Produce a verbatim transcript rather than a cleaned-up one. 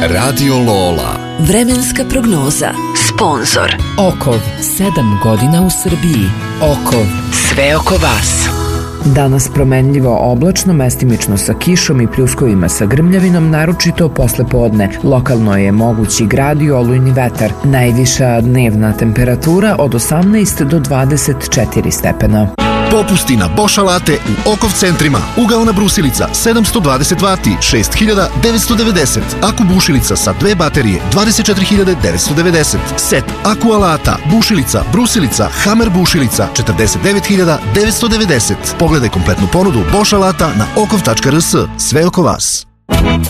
Radio Lola. Vremenska prognoza. Sponzor Okov, sedam godina u Srbiji. Okov, sve oko vas. Danas promenljivo oblačno, mestimično sa kišom i pljuskovima sa grmljavinom, naročito posle podne. Lokalno je mogući grad i olujni vetar. Najviša dnevna temperatura od osamnaest do dvadeset četiri stepena. Popusti na Bosch alate u Okov centrima. Ugaona brusilica sedamsto dvadeset vati, šest hiljada devetsto devedeset. Aku bušilica sa dve baterije, dvadeset četiri hiljade devetsto devedeset. Set aku alata, bušilica, brusilica, Hammer bušilica, četrdeset devet hiljada devetsto devedeset. Pogledaj kompletnu ponudu Bosch alata na okov tačka rs. Sve oko vas.